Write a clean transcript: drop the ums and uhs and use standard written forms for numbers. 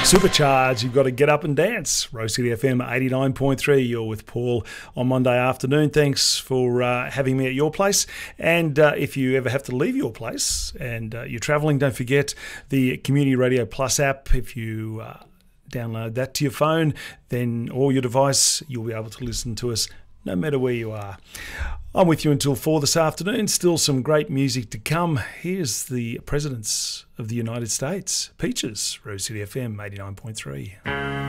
Supercharge, you've got to get up and dance. Rose City FM 89.3. You're with Paul on Monday afternoon. Thanks for having me at your place. And if you ever have to leave your place and you're travelling, don't forget the Community Radio Plus app. If you download that to your phone, then or your device, you'll be able to listen to us no matter where you are. I'm with you until 4 this afternoon. Still some great music to come. Here's the Presidents of the United States, Peaches, Rose City FM 89.3.